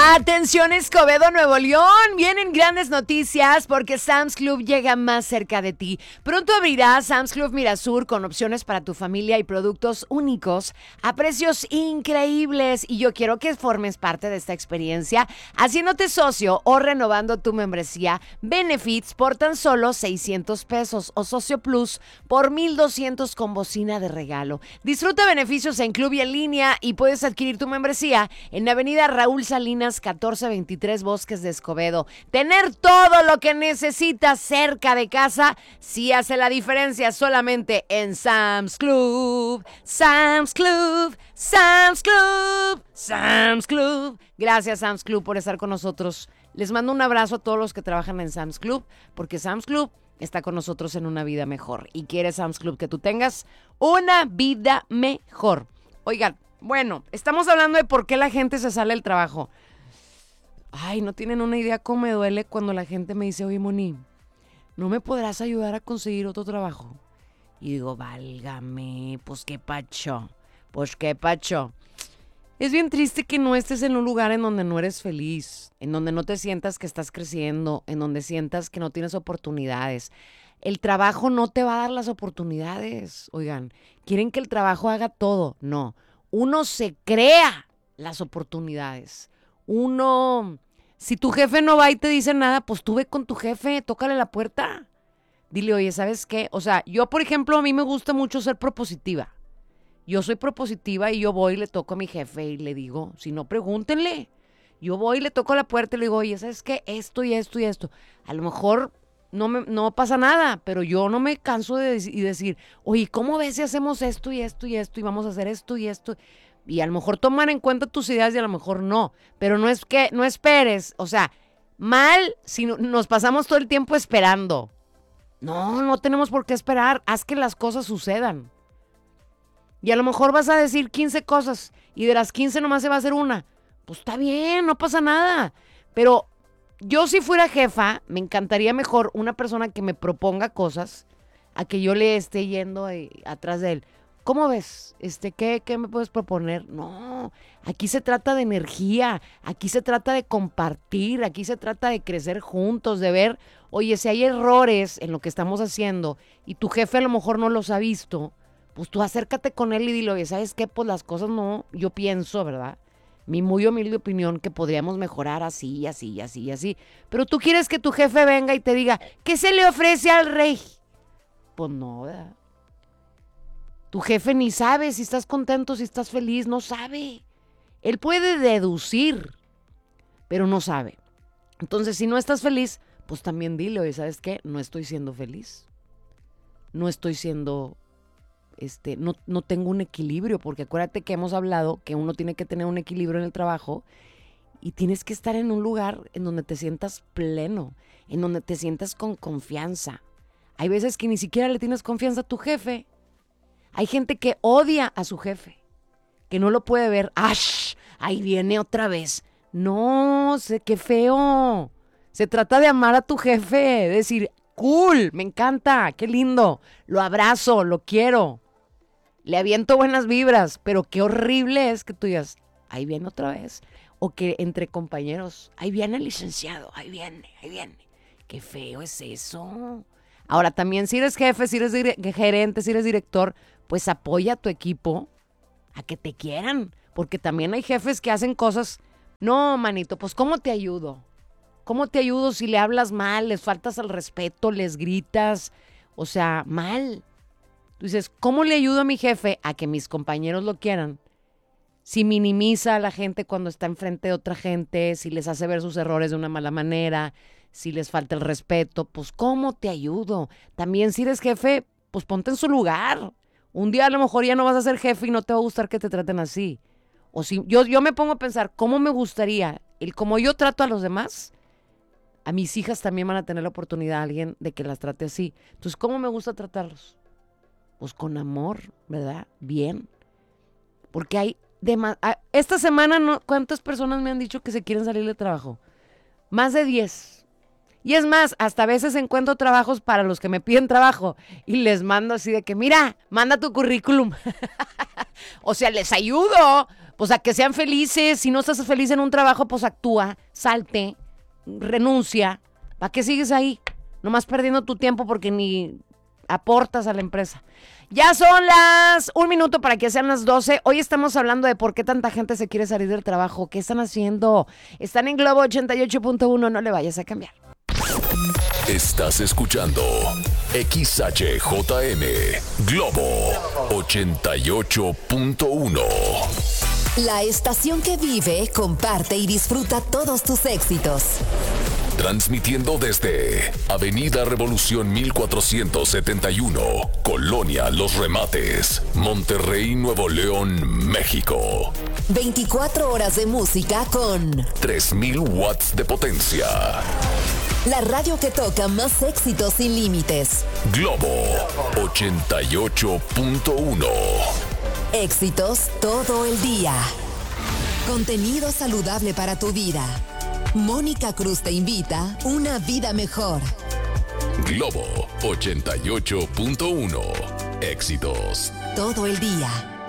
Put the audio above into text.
Atención Escobedo, Nuevo León, vienen grandes noticias porque Sam's Club llega más cerca de ti. Pronto abrirá Sam's Club Mirasur con opciones para tu familia y productos únicos a precios increíbles. Y yo quiero que formes parte de esta experiencia haciéndote socio o renovando tu membresía Benefits por tan solo 600 pesos o Socio Plus por 1,200 con bocina de regalo. Disfruta beneficios en club y en línea y puedes adquirir tu membresía en Avenida Raúl Salinas 1423 Bosques de Escobedo. Tener todo lo que necesitas cerca de casa sí hace la diferencia solamente en Sam's Club. Sam's Club, Sam's Club, Sam's Club. Gracias Sam's Club por estar con nosotros. Les mando un abrazo a todos los que trabajan en Sam's Club, porque Sam's Club está con nosotros en una vida mejor. Y quiere Sam's Club que tú tengas una vida mejor. Oigan, bueno, estamos hablando de por qué la gente se sale del trabajo. Ay, no tienen una idea cómo me duele cuando la gente me dice, oye, Moni, ¿no me podrás ayudar a conseguir otro trabajo? Y digo, válgame, pues qué pacho. Es bien triste que no estés en un lugar en donde no eres feliz, en donde no te sientas que estás creciendo, en donde sientas que no tienes oportunidades. El trabajo no te va a dar las oportunidades. Oigan, quieren que el trabajo haga todo. No, uno se crea las oportunidades. Si tu jefe no va y te dice nada, pues tú ve con tu jefe, tócale la puerta. Dile, oye, ¿sabes qué? O sea, yo, por ejemplo, a mí me gusta mucho ser propositiva. Yo soy propositiva y yo voy y le toco a mi jefe y le digo, si no, pregúntenle. Yo voy y le toco la puerta y le digo, oye, ¿sabes qué? Esto y esto y esto. A lo mejor no pasa nada, pero yo no me canso de decir, oye, ¿cómo ves si hacemos esto y esto y esto y vamos a hacer esto y esto? Y a lo mejor toman en cuenta tus ideas y a lo mejor no. Pero no esperes. O sea, mal si nos pasamos todo el tiempo esperando. No tenemos por qué esperar. Haz que las cosas sucedan. Y a lo mejor vas a decir 15 cosas y de las 15 nomás se va a hacer una. Pues está bien, no pasa nada. Pero yo si fuera jefa, me encantaría mejor una persona que me proponga cosas a que yo le esté yendo atrás de él. ¿Cómo ves? ¿Qué me puedes proponer? No, aquí se trata de energía, aquí se trata de compartir, aquí se trata de crecer juntos, de ver, oye, si hay errores en lo que estamos haciendo y tu jefe a lo mejor no los ha visto, pues tú acércate con él y dile, oye, ¿sabes qué? Pues las cosas no, yo pienso, ¿verdad? Mi muy humilde opinión que podríamos mejorar así, así, así, así. Pero tú quieres que tu jefe venga y te diga, ¿qué se le ofrece al rey? Pues no, ¿verdad? Tu jefe ni sabe si estás contento, si estás feliz, no sabe. Él puede deducir, pero no sabe. Entonces, si no estás feliz, pues también dile, oye, ¿sabes qué? No estoy siendo feliz. No estoy siendo, no tengo un equilibrio, porque acuérdate que hemos hablado que uno tiene que tener un equilibrio en el trabajo y tienes que estar en un lugar en donde te sientas pleno, en donde te sientas con confianza. Hay veces que ni siquiera le tienes confianza a tu jefe. Hay gente que odia a su jefe, que no lo puede ver. ¡Ash! Ahí viene otra vez. No, qué feo. Se trata de amar a tu jefe, de decir, cool, me encanta, qué lindo. Lo abrazo, lo quiero. Le aviento buenas vibras, pero qué horrible es que tú digas, ahí viene otra vez. O que entre compañeros, ahí viene el licenciado, ahí viene. Qué feo es eso. Ahora, también si eres jefe, si eres gerente, si eres director, pues apoya a tu equipo a que te quieran. Porque también hay jefes que hacen cosas. No, manito, pues ¿cómo te ayudo? ¿Cómo te ayudo si le hablas mal, les faltas al respeto, les gritas? O sea, mal. Tú dices, ¿cómo le ayudo a mi jefe a que mis compañeros lo quieran? Si minimiza a la gente cuando está enfrente de otra gente, si les hace ver sus errores de una mala manera, si les falta el respeto, pues ¿cómo te ayudo? También si eres jefe, pues ponte en su lugar. Un día a lo mejor ya no vas a ser jefe y no te va a gustar que te traten así. O si yo me pongo a pensar, ¿cómo me gustaría? Como yo trato a los demás, a mis hijas también van a tener la oportunidad a alguien de que las trate así. Entonces, ¿cómo me gusta tratarlos? Pues con amor, ¿verdad? Bien. Porque hay esta semana, ¿cuántas personas me han dicho que se quieren salir de trabajo? Más de 10. Y es más, hasta a veces encuentro trabajos para los que me piden trabajo y les mando así de que, mira, manda tu currículum. O sea, les ayudo, Pues a que sean felices. Si no estás feliz en un trabajo, pues actúa, salte, renuncia. ¿Para qué sigues ahí? Nomás perdiendo tu tiempo porque ni aportas a la empresa. Ya son las 1 minuto para que sean las 12. Hoy estamos hablando de por qué tanta gente se quiere salir del trabajo. ¿Qué están haciendo? Están en Globo 88.1. No le vayas a cambiar. Estás escuchando XHJM Globo 88.1. La estación que vive, comparte y disfruta todos tus éxitos. Transmitiendo desde Avenida Revolución 1471, Colonia Los Remates, Monterrey, Nuevo León, México. 24 horas de música con 3000 watts de potencia. La radio que toca más éxitos sin límites. Globo 88.1. Éxitos todo el día. Contenido saludable para tu vida. Mónica Cruz te invita a una vida mejor. Globo 88.1. Éxitos todo el día.